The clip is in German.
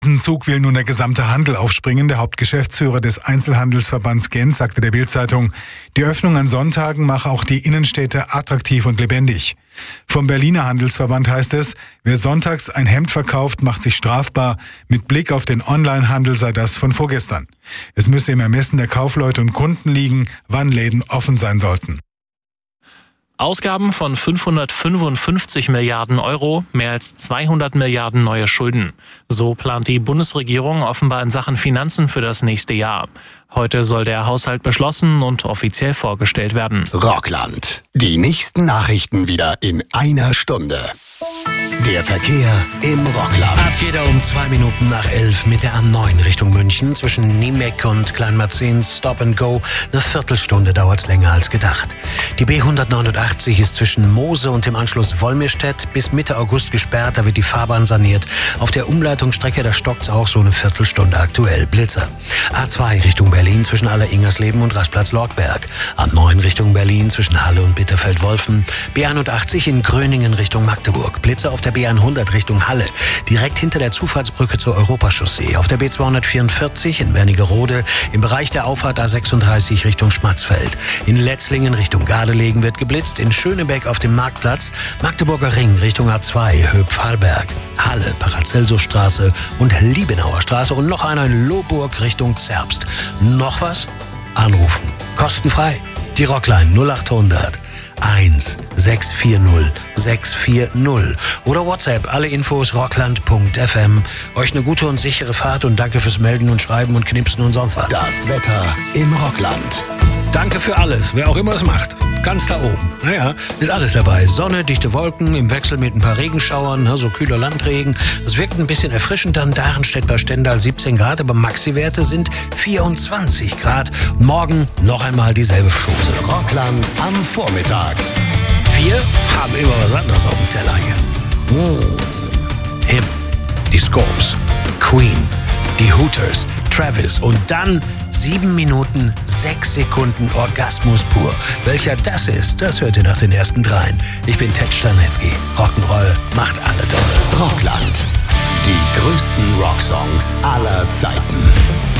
Diesen Zug will nun der gesamte Handel aufspringen. Der Hauptgeschäftsführer des Einzelhandelsverbands Gent sagte der Bild-Zeitung, die Öffnung an Sonntagen mache auch die Innenstädte attraktiv und lebendig. Vom Berliner Handelsverband heißt es, wer sonntags ein Hemd verkauft, macht sich strafbar. Mit Blick auf den Onlinehandel sei das von vorgestern. Es müsse im Ermessen der Kaufleute und Kunden liegen, wann Läden offen sein sollten. Ausgaben von 555 Milliarden Euro, mehr als 200 Milliarden neue Schulden. So plant die Bundesregierung offenbar in Sachen Finanzen für das nächste Jahr. Heute soll der Haushalt beschlossen und offiziell vorgestellt werden. Rockland. Die nächsten Nachrichten wieder in einer Stunde. Der Verkehr im Rockland. Hat jeder um 2 Minuten nach 11 mit der A9 Richtung München zwischen Niemeck und Kleinmarzens Stop and Go. Eine Viertelstunde dauert es länger als gedacht. Die B189 ist zwischen Moose und dem Anschluss Wolmirstedt bis Mitte August gesperrt. Da wird die Fahrbahn saniert. Auf der Umleitungsstrecke, da stockt es auch so eine Viertelstunde aktuell. Blitzer. A2 Richtung Berlin zwischen Aller-Ingersleben und Rastplatz-Lortberg. A9 Richtung Berlin zwischen Halle und Bitterfeld-Wolfen. B81 in Gröningen Richtung Magdeburg. Blitzer auf der B100 Richtung Halle, direkt hinter der Zufahrtsbrücke zur Europachaussee. Auf der B244 in Wernigerode, im Bereich der Auffahrt A36 Richtung Schmatzfeld. In Letzlingen Richtung Gardelegen wird geblitzt, in Schönebeck auf dem Marktplatz, Magdeburger Ring Richtung A2, Höpf-Hallberg, Halle, Paracelsusstraße und Liebenauer Straße und noch einer in Lohburg Richtung Zerbst. Noch was? Anrufen. Kostenfrei. Die Rockline 0800 1640 640 oder WhatsApp, alle Infos rockland.fm. Euch eine gute und sichere Fahrt und danke fürs Melden und Schreiben und Knipsen und sonst was. Das Wetter im Rockland. Danke für alles, wer auch immer es macht. Ganz da oben. Naja, ist alles dabei. Sonne, dichte Wolken, im Wechsel mit ein paar Regenschauern, so kühler Landregen. Es wirkt ein bisschen erfrischend dann. Darenstedt bei Stendal 17 Grad, aber Maxi-Werte sind 24 Grad. Morgen noch einmal dieselbe Chose. Rockland am Vormittag. Wir haben immer was anderes auf dem Teller hier. Him, die Scorps, Queen, die Hooters, Travis und dann 7 Minuten 6 Sekunden Orgasmus pur. Welcher das ist, das hört ihr nach den ersten 3. Ich bin Ted Stanitzky. Rock'n'Roll macht alle toll. Rockland. Die größten Rocksongs aller Zeiten.